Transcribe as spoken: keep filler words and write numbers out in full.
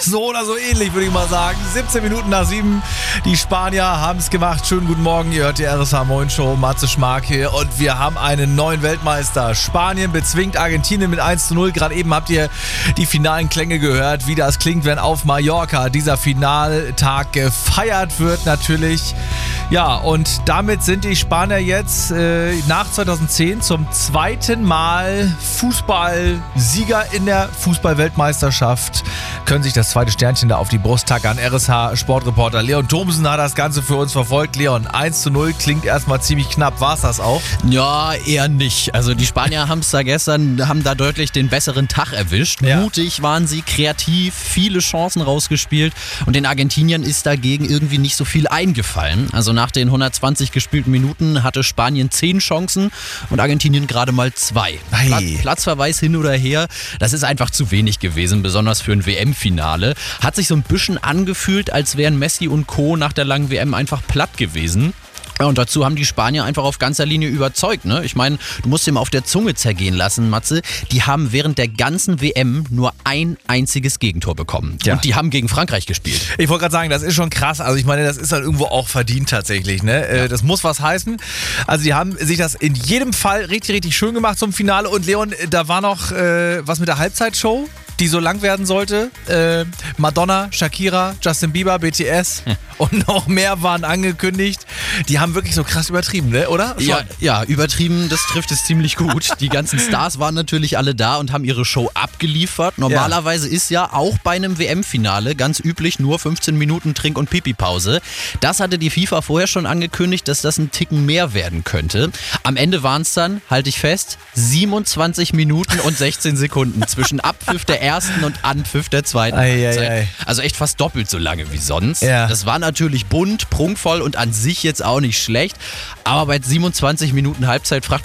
so oder so ähnlich, würde ich mal sagen. siebzehn Minuten nach sieben. Die Spanier haben es gemacht. Schönen guten Morgen. Ihr hört die R S H Moin Show. Matze Schmark hier. Und wir haben einen neuen Weltmeister. Spanien bezwingt Argentinien mit eins zu null. Gerade eben habt ihr die finalen Klänge gehört, wie das klingt, wenn auf Mallorca dieser Finaltag gefeiert wird natürlich. Ja, und damit sind die Spanier jetzt äh, nach zweitausendzehn zum zweiten Mal Fußballsieger in der Fußball-Weltmeisterschaft. Können sich das zweite Sternchen da auf die Brust tackern. R S H-Sportreporter Leon Thomsen hat das Ganze für uns verfolgt. Leon, eins zu null klingt erstmal ziemlich knapp. War es das auch? Ja, eher nicht. Also die Spanier haben es da gestern, haben da deutlich den besseren Tag erwischt. Ja. Mutig waren sie, kreativ, viele Chancen rausgespielt und den Argentiniern ist dagegen irgendwie nicht so viel eingefallen. Also nach den hundertzwanzig gespielten Minuten hatte Spanien zehn Chancen und Argentinien gerade mal zwei. Hey. Pla- Platzverweis hin oder her, das ist einfach zu wenig gewesen, besonders für ein W M-Finale. Hat sich so ein bisschen angefühlt, als wären Messi und Co. nach der langen W M einfach platt gewesen. Ja, und dazu haben die Spanier einfach auf ganzer Linie überzeugt. Ne? Ich meine, du musst ihm auf der Zunge zergehen lassen, Matze. Die haben während der ganzen W M nur ein einziges Gegentor bekommen. Ja. Und die haben gegen Frankreich gespielt. Ich wollte gerade sagen, das ist schon krass. Also ich meine, das ist dann irgendwo auch verdient tatsächlich. Ne? Äh, Das muss was heißen. Also die haben sich das in jedem Fall richtig, richtig schön gemacht zum Finale. Und Leon, da war noch äh, was mit der Halbzeitshow, die so lang werden sollte. Äh, Madonna, Shakira, Justin Bieber, B T S und noch mehr waren angekündigt. Die haben wirklich so krass übertrieben, ne? Oder? Schon. Ja, ja, übertrieben, das trifft es ziemlich gut. Die ganzen Stars waren natürlich alle da und haben ihre Show abgeliefert. Normalerweise ist ja auch bei einem W M-Finale ganz üblich nur fünfzehn Minuten Trink- und Pipi-Pause. Das hatte die FIFA vorher schon angekündigt, dass das ein Ticken mehr werden könnte. Am Ende waren es dann, halte ich fest, siebenundzwanzig Minuten und sechzehn Sekunden zwischen Abpfiff der ersten und Anpfiff der zweiten Ei, ei, Halbzeit. ei. Also echt fast doppelt so lange wie sonst. Ja. Das war natürlich bunt, prunkvoll und an sich jetzt auch nicht schlecht. Aber bei siebenundzwanzig Minuten Halbzeit fragt